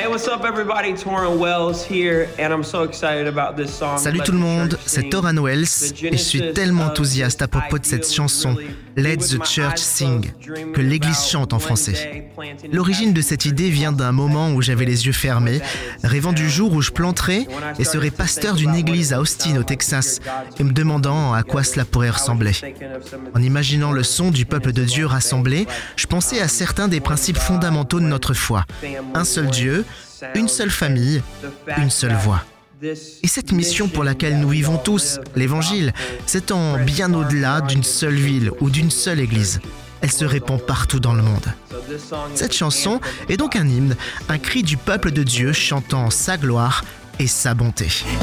Hey, what's up everybody? Torrin Wells here and I'm so excited about this song. Salut tout le monde, c'est Torran Wells et je suis tellement enthousiaste à propos de cette chanson Let the Church Sing, que l'Église chante en français. L'origine de cette idée vient d'un moment où j'avais les yeux fermés, rêvant du jour où je planterais et serais pasteur d'une église à Austin au Texas et me demandant à quoi cela pourrait ressembler. En imaginant le son du peuple de Dieu rassemblé, je pensais à certains des principes fondamentaux de notre foi. Un seul Dieu, une seule famille, une seule voix. Et cette mission pour laquelle nous vivons tous, l'Évangile, s'étend bien au-delà d'une seule ville ou d'une seule église. Elle se répand partout dans le monde. Cette chanson est donc un hymne, un cri du peuple de Dieu chantant sa gloire et sa bonté.